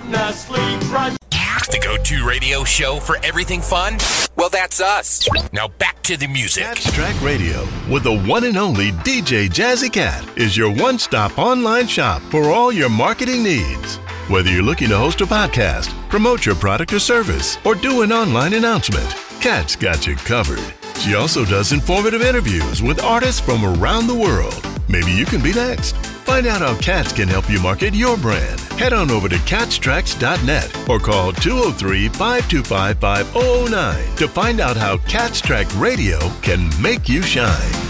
Nestle Crunch. The go-to radio show for everything fun? Well, that's us. Now back to the music. Catch Track Radio with the one and only DJ Jazzy Cat is your one-stop online shop for all your marketing needs. Whether you're looking to host a podcast, promote your product or service, or do an online announcement, Cat's got you covered. She also does informative interviews with artists from around the world. Maybe you can be next. Find out how Cats can help you market your brand. Head on over to catstracks.net or call 203-525-5009 to find out how Cat's Track Radio can make you shine.